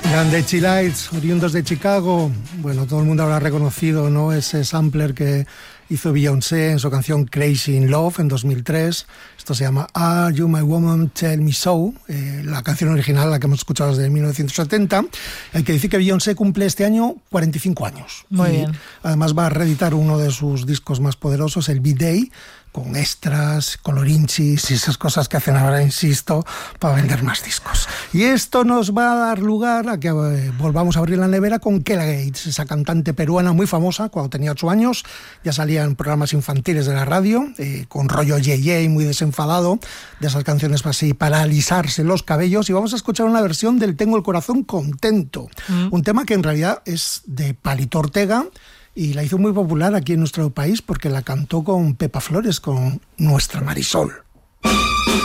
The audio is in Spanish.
Grande Chi-Lites, oriundos de Chicago. Bueno, todo el mundo habrá reconocido, ¿no?, ese sampler que hizo Beyoncé en su canción Crazy in Love en 2003. Esto se llama Are You My Woman, Tell Me So, la canción original, la que hemos escuchado desde 1970. Hay que decir que Beyoncé cumple este año 45 años. Muy bien. Además va a reeditar uno de sus discos más poderosos, el B-Day, con extras, colorinchis y esas cosas que hacen ahora, insisto, para vender más discos. Y esto nos va a dar lugar a que volvamos a abrir la nevera con Kela Gates, esa cantante peruana muy famosa cuando tenía 8 años. Ya salía en programas infantiles de la radio, con rollo yeye, muy desenfadado, de esas canciones así para alisarse los cabellos. Y vamos a escuchar una versión del Tengo el corazón contento, un tema que en realidad es de Palito Ortega, y la hizo muy popular aquí en nuestro país porque la cantó con Pepa Flores, con Nuestra Marisol.